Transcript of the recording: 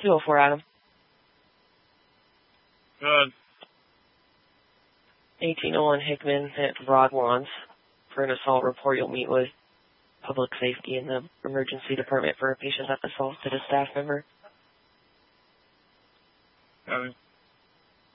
204 Adam. Good. 1801 Hickman at Broadlawns. For an assault report, you'll meet with public safety in the emergency department for a patient that assaulted a staff member. Got it.